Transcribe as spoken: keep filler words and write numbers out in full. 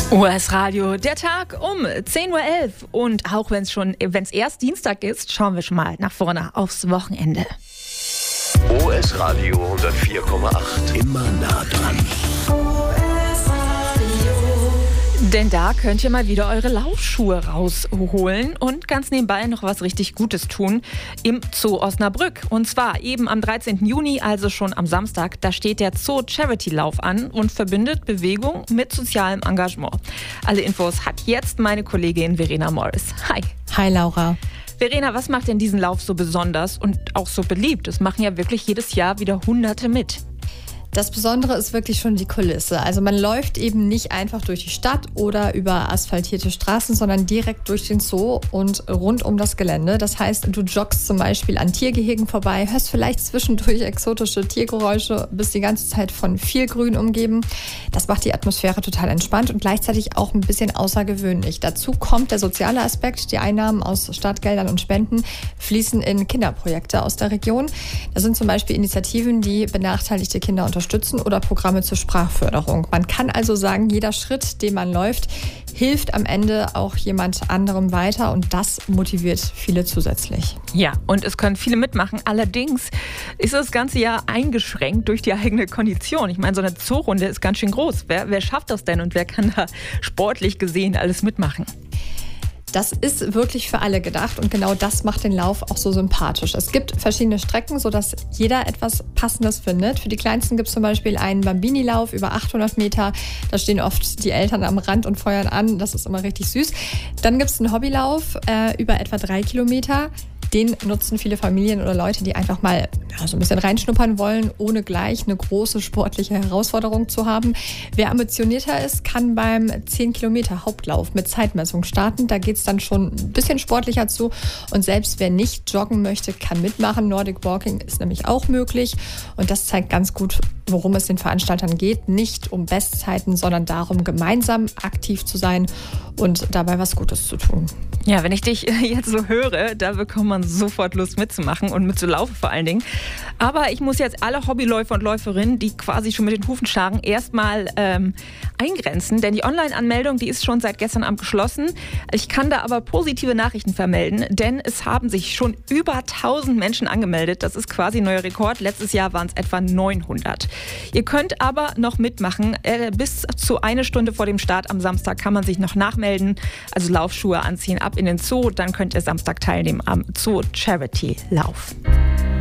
U S-Radio, der Tag um zehn Uhr elf. Und auch wenn es schon, wenn es erst Dienstag ist, schauen wir schon mal nach vorne aufs Wochenende. U S-Radio hundertvier Komma acht. Immer nah dran. Denn da könnt ihr mal wieder eure Laufschuhe rausholen und ganz nebenbei noch was richtig Gutes tun im Zoo Osnabrück. Und zwar eben am dreizehnten Juni, also schon am Samstag, da steht der Zoo Charity Lauf an und verbindet Bewegung mit sozialem Engagement. Alle Infos hat jetzt meine Kollegin Verena Morris. Hi. Hi Laura. Verena, was macht denn diesen Lauf so besonders und auch so beliebt? Es machen ja wirklich jedes Jahr wieder Hunderte mit. Das Besondere ist wirklich schon die Kulisse. Also man läuft eben nicht einfach durch die Stadt oder über asphaltierte Straßen, sondern direkt durch den Zoo und rund um das Gelände. Das heißt, du joggst zum Beispiel an Tiergehegen vorbei, hörst vielleicht zwischendurch exotische Tiergeräusche, bist die ganze Zeit von viel Grün umgeben. Das macht die Atmosphäre total entspannt und gleichzeitig auch ein bisschen außergewöhnlich. Dazu kommt der soziale Aspekt. Die Einnahmen aus Stadtgeldern und Spenden fließen in Kinderprojekte aus der Region. Das sind zum Beispiel Initiativen, die benachteiligte Kinder unterstützen oder Programme zur Sprachförderung. Man kann also sagen, jeder Schritt, den man läuft, hilft am Ende auch jemand anderem weiter und das motiviert viele zusätzlich. Ja, und es können viele mitmachen. Allerdings ist das ganze Jahr eingeschränkt durch die eigene Kondition. Ich meine, so eine Zoorunde ist ganz schön groß. Wer, wer schafft das denn und wer kann da sportlich gesehen alles mitmachen? Das ist wirklich für alle gedacht und genau das macht den Lauf auch so sympathisch. Es gibt verschiedene Strecken, sodass jeder etwas Passendes findet. Für die Kleinsten gibt es zum Beispiel einen Bambini-Lauf über achthundert Meter. Da stehen oft die Eltern am Rand und feuern an. Das ist immer richtig süß. Dann gibt es einen Hobbylauf äh, über etwa drei Kilometer. Den nutzen viele Familien oder Leute, die einfach mal ja, so ein bisschen reinschnuppern wollen, ohne gleich eine große sportliche Herausforderung zu haben. Wer ambitionierter ist, kann beim zehn Kilometer Hauptlauf mit Zeitmessung starten. Da geht es dann schon ein bisschen sportlicher zu. Und selbst wer nicht joggen möchte, kann mitmachen. Nordic Walking ist nämlich auch möglich. Und das zeigt ganz gut, worum es den Veranstaltern geht. Nicht um Bestzeiten, sondern darum, gemeinsam aktiv zu sein und dabei was Gutes zu tun. Ja, wenn ich dich jetzt so höre, da bekommt man sofort Lust mitzumachen und mitzulaufen vor allen Dingen. Aber ich muss jetzt alle Hobbyläufer und Läuferinnen, die quasi schon mit den Hufen schlagen, erstmal ähm, eingrenzen. Denn die Online-Anmeldung, die ist schon seit gestern Abend geschlossen. Ich kann da aber positive Nachrichten vermelden, denn es haben sich schon über tausend Menschen angemeldet. Das ist quasi ein neuer Rekord. Letztes Jahr waren es etwa neunhundert. Ihr könnt aber noch mitmachen. Äh, bis zu eine Stunde vor dem Start am Samstag kann man sich noch nachmelden. Also Laufschuhe anziehen, ab in den Zoo. Dann könnt ihr Samstag teilnehmen am Zoo Charity Lauf.